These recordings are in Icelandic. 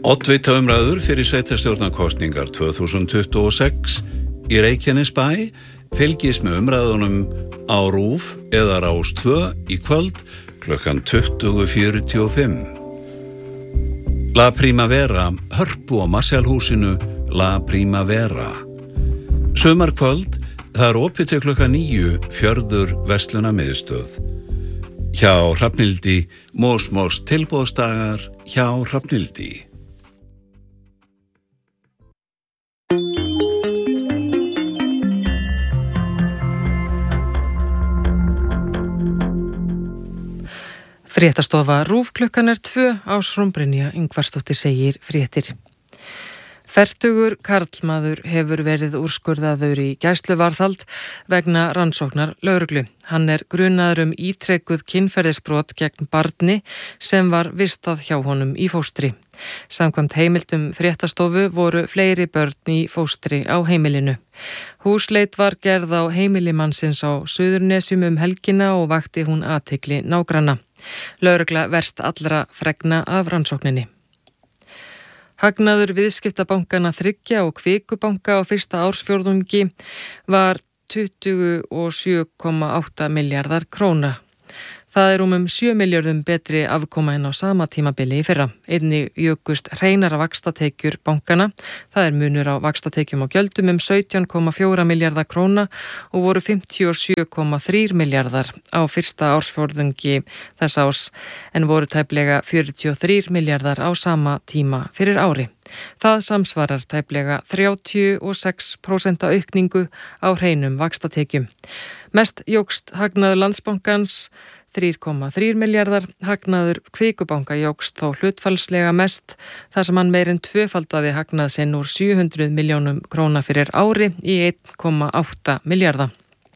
Oddvitaumræður fyrir sveitarstjórnarkosningar 2026 í Reykjanesbæ fylgist með umræðunum á RÚV eða Rás 2 í kvöld klukkan 20:45. La Primavera, Hörpu á Marshallhúsinu La Primavera. Sumarkvöld, það opið til klukkan 9, Fjörður verslunarmiðstöð. Hjá Hrafnhildi, Mósmós tilboðsdagar hjá Hrafnhildi. Fréttastofa RÚV klukkan 2 Ásrún Brynja Ingvarsdóttir segir fréttir. Fertugur karlmaður hefur verið úrskurðaður í gæsluvarðhald vegna rannsóknar lögreglu. Hann er grunaður ítrekuð kynferðisbrot gegn barni sem var vistað hjá honum í fóstri. Samkvæmt heimildum fréttastofu voru fleiri börn í fóstri á heimilinu. Húsleit var gerð á heimili mannsins á Suðurnesjum helgina og vakti hún athygli nágranna. Lögregla verst allra fregna af rannsókninni. Hagnaður viðskiptabankana 3 og Kvikubanka á fyrsta ársfjórðungi var 27,8 milljarðar króna. Það er 7 milljörðum betri afkoma en á sama tímabili í fyrra. Einnig jukust hreinar vaxtatekjur bankana. Það er munur á vaxtatekjum og gjöldum 17,4 milljarðar króna og voru 57,3 milljarðar á fyrsta ársfjórðungi þess árs en voru tæplega 43 milljarðar á sama tíma fyrir ári. Það samsvarar tæplega 36% aukningu á hreinum vaxtatekjum. Mest jókst hagnaður Landsbankans 3,3 milljarðar, hagnaður Kvikubanka jókst þó hlutfallslega mest þar sem hann meirinn tvöfaldaði hagnað sinn úr 700 milljónum króna fyrir ári í 1,8 milljarða.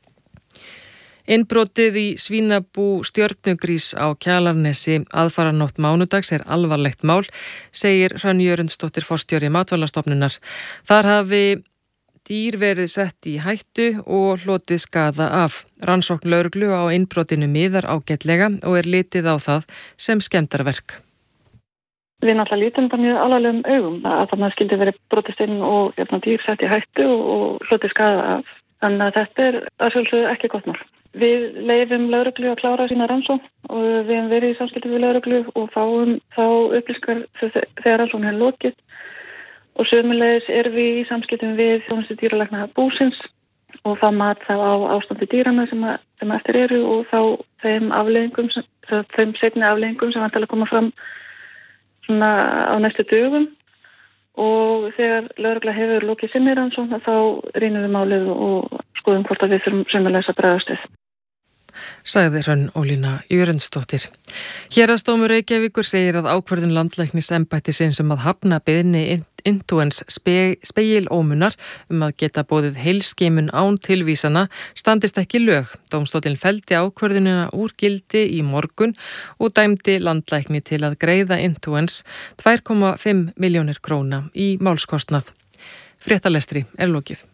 Innbrotið í svínabú Stjörnugrís á Kjalarnesi aðfaranótt mánudags er alvarlegt mál, segir Hrönn Jörundsdóttir forstjóri Matvælastofnunar. Þar hafi dýr verið sett í hættu og hlotið skaða af. Rannsókn lögreglu á innbrotinu miðar ágætlega og er litið á það sem skemmdarverk. Við náttúrulega lítum það mjög alvarlegum augum að þarna skildi verið brotist inn og dýr sett í hættu og hlotið skaða af. Þannig að þetta er að sjálfsögðu ekki gott mál. Við leyfum lögreglu að klára sína rannsókn og við hefum verið í samskipti við lögreglu og fáum þá upplýsingar þegar rannsókn er lokið. Og sömulegis erum við í samskiptum við þjónustu dýralækna búsins og það mat þá á ástandi dýrana sem eftir eru og þá þeim seinni afleiðingum sem vantilega koma fram svona á næstu dögum. Og þegar lögregla hefur lokið sinni rannsókn þá rýnum við málið og skoðum hvort að við þurfum sömulegis að bregðast við. Sagði Hrönn Ólína Jörundsdóttir. Héraðsdómur Reykjavíkur segir að ákvörðun landlæknisembættisins að hafna beiðni Intuens spegilómunar að geta boðið heilskeimun án tilvísana standist ekki lög. Dómstóllinn felldi ákvörðunina úr gildi í morgun og dæmdi landlækni til að greiða Intuens 2,5 milljónir króna í málskostnað. Fréttalestri er lokið.